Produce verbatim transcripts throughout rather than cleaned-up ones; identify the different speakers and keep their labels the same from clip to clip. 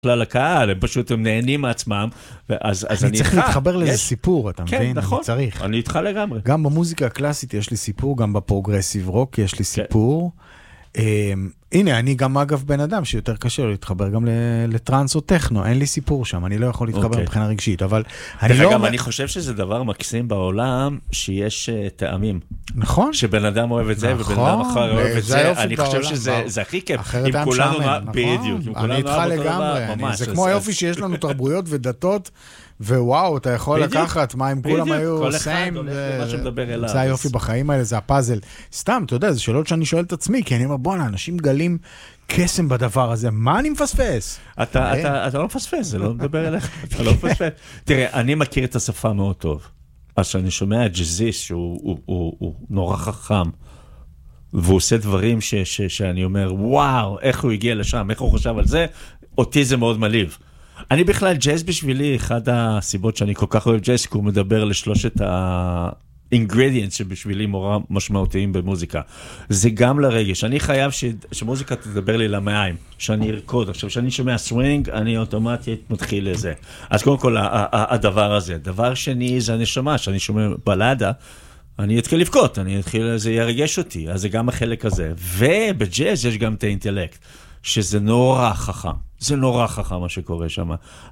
Speaker 1: כלל הקהל, הם פשוט הם נהנים מעצמם, אז אני,
Speaker 2: אני צריך להתחבר לאיזה סיפור, אתה
Speaker 1: כן,
Speaker 2: מבין?
Speaker 1: נכון,
Speaker 2: אני צריך.
Speaker 1: אני איתך לגמרי.
Speaker 2: גם במוזיקה הקלאסית יש לי סיפור, גם בפרוגרסיב רוק יש לי סיפור. הנה, אני גם אגב בן אדם שיותר קשה להתחבר גם לטרנס או טכנו, אין לי סיפור שם, אני לא יכול להתחבר מבחינה רגשית, אבל אני לא...
Speaker 1: גם אני חושב שזה דבר מקסים בעולם, שיש טעמים.
Speaker 2: נכון.
Speaker 1: שבן אדם אוהב את זה, ובן אדם אחר אוהב את זה, אני חושב שזה הכי כיף.
Speaker 2: אחרת היה משעמם, נכון. אני איתך לגמרי, זה כמו היופי שיש לנו תרבויות ודתות, ווואו, אתה יכול לקחת מה אם כולם היו סיים, זה היופי בחיים האלה, זה הפאזל. סתם, אתה יודע, זה שאלות שאני שואל את עצמי, כי אני אומר, בוא, אנשים גלים קסם בדבר הזה, מה אני מפספס?
Speaker 1: אתה לא מפספס, זה לא מדבר אליך, אתה לא מפספס. תראה, אני מכיר את השפה מאוד טוב, אז שאני שומע ג'זיסט שהוא נורא חכם, והוא עושה דברים שאני אומר, וואו, איך הוא הגיע לשם, איך הוא חושב על זה, אותי זה מאוד מליב. אני בכלל, ג'אז בשבילי, אחד הסיבות שאני כל כך אוהב ג'אז, כי הוא מדבר לשלושת ה-ingredients שבשבילי מורה משמעותיים במוזיקה. זה גם לרגש. אני חייב ש... שמוזיקה תדבר לי למעיים, שאני ארקוד. עכשיו, כשאני שומע סווינג, אני אוטומטית מתחיל לזה. אז קודם כל, הדבר הזה. דבר שני, זה הנשמה, שאני שומע בלדה, אני אתחיל לבכות, אני אתחיל, זה ירגש אותי. אז זה גם החלק הזה. ובג'אז יש גם את האינטלקט, שזה נורא חכם. זה נורא חכם מה שקורה שם.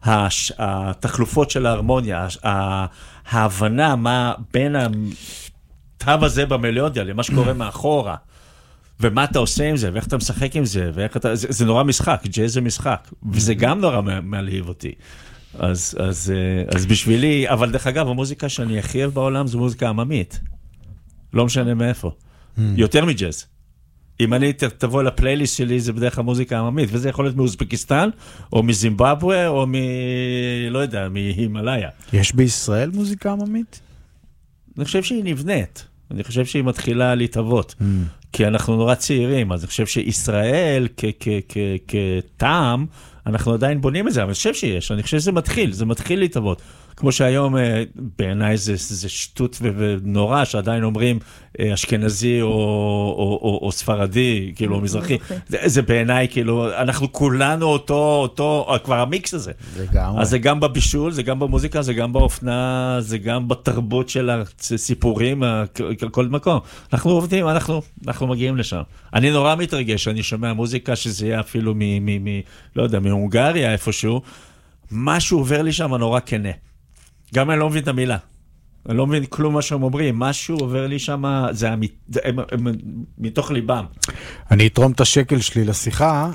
Speaker 1: התחלופות של ההרמוניה, ההבנה מה בין התו הזה במלודיה למה שקורה מאחורה, ומה אתה עושה עם זה, ואיך אתה משחק עם זה, ואיך אתה, זה, זה נורא משחק, ג'אז זה משחק, וזה גם נורא מעליב אותי. אז, אז, אז בשבילי, אבל דרך אגב, המוזיקה שאני הכי אוהב בעולם זו מוזיקה עממית. לא משנה מאיפה. יותר מג'אז. אם אני תבוא לפלייליסט שלי, זה בדרך כלל מוזיקה עממית, וזה יכול להיות מאוזבקיסטן, או מזימבבואה, או מ... לא יודע, מהימלאיה.
Speaker 2: יש בישראל מוזיקה עממית?
Speaker 1: אני חושב שהיא נבנית. אני חושב שהיא מתחילה להתאבות. Mm. כי אנחנו נורא צעירים, אז אני חושב שישראל כטעם, אנחנו עדיין בונים את זה, אבל אני חושב שיש. אני חושב שזה מתחיל, זה מתחיל להתאבות. כמו שהיום בעיניי זה, זה שטות ונורא, שעדיין אומרים אשכנזי או, או, או, או ספרדי, כאילו, או מזרחי. זה, זה בעיניי, כאילו, אנחנו כולנו אותו, אותו, כבר המיקס הזה. אז זה גם בבישול, זה גם במוזיקה, זה גם באופנה, זה גם בתרבות של הסיפורים, כל מקום. אנחנו עובדים, אנחנו, אנחנו מגיעים לשם. אני נורא מתרגש, אני שומע מוזיקה שזה יהיה אפילו מ, מ, מ, לא יודע, מהונגריה איפשהו, משהו עובר לי שם נורא כנה. גם אני לא מבין את המילה. אני לא מבין כלום מה שהם אומרים. משהו עובר לי שם, זה המת... הם, הם, הם, מתוך ליבם.
Speaker 2: אני אתרום את השקל שלי לשיחה,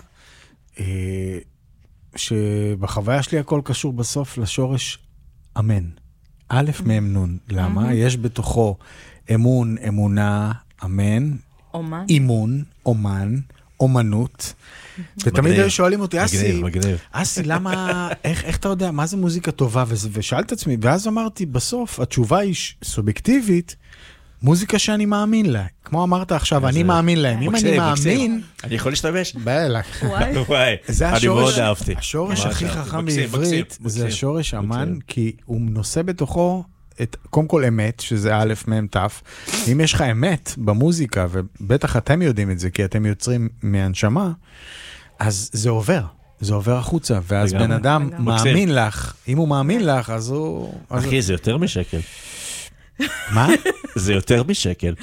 Speaker 2: שבחוויה שלי הכל קשור בסוף לשורש אמן. א' מהם נון. למה? יש בתוכו אמון, אמונה, אמן. אומן. אימון, אומן, אומנות. ותמיד היו שואלים אותי, אסי, אסי, למה, איך, איך אתה יודע, מה זה מוזיקה טובה? ושאלת עצמי, ואז אמרתי, בסוף, התשובה היא סובייקטיבית, מוזיקה שאני מאמין לה. כמו אמרת עכשיו, אני מאמין להם. אם אני מאמין...
Speaker 1: אני יכול להשתמש?
Speaker 2: בלך.
Speaker 1: וואי, אני מאוד אהבתי.
Speaker 2: השורש הכי חכם בעברית, זה השורש אמן, כי הוא נושא בתוכו את, קודם כל אמת, שזה א' מ' ת', אם יש לך אמת במוזיקה, ובטח אתם יודעים את זה, כי אתם יוצרים מהנשמה, אז זה עובר, זה עובר החוצה, ואז בן אדם מאמין לך, אם הוא מאמין לך, אז הוא...
Speaker 1: אחי, זה יותר משקל.
Speaker 2: מה?
Speaker 1: זה יותר משקל.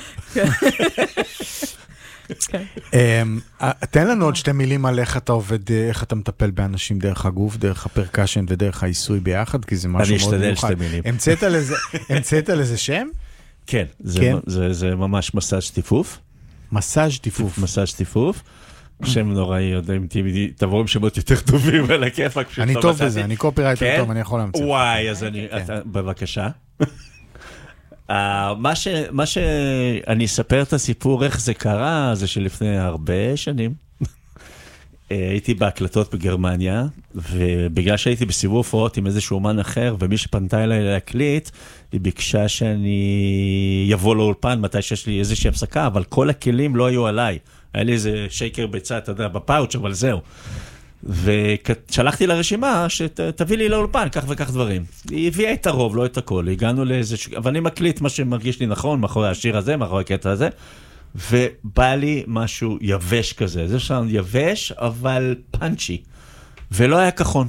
Speaker 2: תן לנו עוד שתי מילים על איך אתה עובד, איך אתה מטפל באנשים דרך הגוף, דרך הפרקשן ודרך העיסוי ביחד, כי זה משהו מאוד מיוחד. אני אשתדל שתי מילים. המצאת לזה שם?
Speaker 1: כן, זה ממש מסאז' טיפוף.
Speaker 2: מסאז' טיפוף.
Speaker 1: מסאז' טיפוף. שם נוראי, יודעים, תבואו עם שמות יותר טובים על הכיפק.
Speaker 2: אני טוב בזה, אני קופירייטר טוב, אני יכול להמציא.
Speaker 1: וואי, אז אני, בבקשה. מה ש, מה שאני אספר את הסיפור איך זה קרה, זה שלפני הרבה שנים, הייתי בהקלטות בגרמניה, ובגלל שהייתי בסיבוב הופעות עם איזשהו אומן אחר, ומי שפנתה אליי להקליט, היא ביקשה שאני יבוא לאולפן מתי שיש לי איזושהי הפסקה, אבל כל הכלים לא היו עליי. היה לי איזה שייקר ביצה, אתה יודע, בפאוץ', אבל זהו. ושלחתי לרשימה שתביא לי לאולפן, כך וכך דברים. היא הביאה את הרוב, לא את הכל. הגענו לאיזה... אבל אני מקליט מה שמרגיש לי נכון, מאחורי השיר הזה, מאחורי הקטע הזה, ובא לי משהו יבש כזה. זה שם יבש, אבל פאנצ'י. ולא היה כחון.